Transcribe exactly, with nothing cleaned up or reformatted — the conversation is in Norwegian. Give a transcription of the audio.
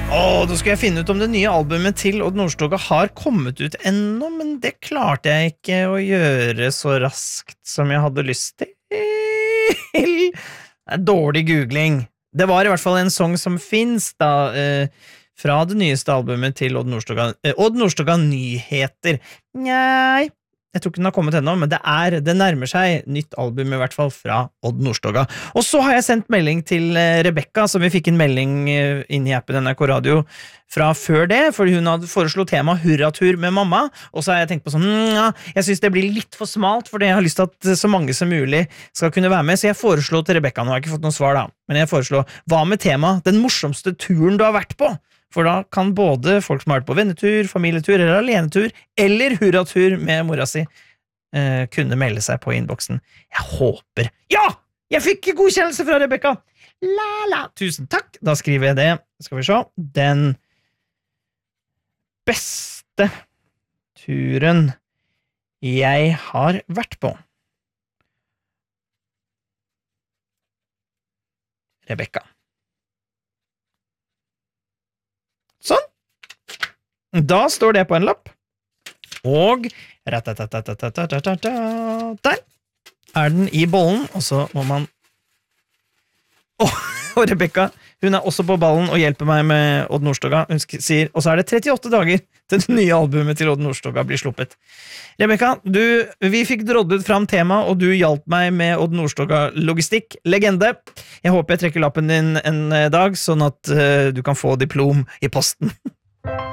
Åh, da skal jeg finne ut om det nye albumet til Odd Nordstoga har kommet ut ennå, men det klarte jeg ikke å gjøre så raskt som jeg hadde lyst til. Det er dårlig googling. Det var i hvert fall en sang som finnes da, eh, fra det nyeste albumet til Odd Nordstoga. Eh, Odd Nordstoga Nyheter. Nei, jeg tror ikke den har kommet ennå, men det er, det nærmer seg nytt album i hvert fall fra Odd Nordstoga. Og så har jeg sendt melding til Rebecca, som vi fikk en melding inn i appen N R K Radio fra før det, fordi hun hadde foreslått tema Hurratur med mamma, og så har jeg tenkt på sånn, mm, ja, jeg synes det blir litt for smalt, fordi jeg har lyst til at så mange som mulig skal kunne være med, så jeg foreslår til Rebecca, nå har jeg ikke fått noen svar da, men jeg foreslår, hva med tema den morsomste turen du har vært på? For da kan både folk som har vært på vennetur, familietur eller alenetur, eller hurratur med mora si, eh, kunne melde seg på innboksen. Jeg håper. Ja! Jeg fikk godkjennelse fra Rebecca! La la! Tusen takk! Da skriver jeg det. Skal vi se. Den beste turen jeg har vært på. Rebecca. Sånn. Da står det på en lapp. Og der er den i bollen, og så må man Åh, og Rebecca, hun er også på ballen og hjelper meg med Odd Nordstoga. Hun sier, og så er det trettiåtte dager til det nye albumet til Odd Nordstoga blir sluppet. Rebecca, du, vi fikk droddet fram tema, og du hjalp meg med Odd Nordstoga logistikk. Legende. Jeg håper jeg trekker lappen din en dag, sånn at uh, du kan få diplom i posten.